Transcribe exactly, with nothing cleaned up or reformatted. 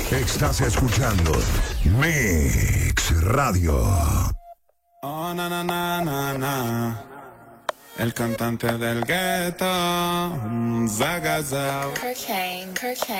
Estás escuchando Mix Radio. Oh, na, na, na, na, na. El cantante del gueto, Zagazao. Cocaine, cocaine.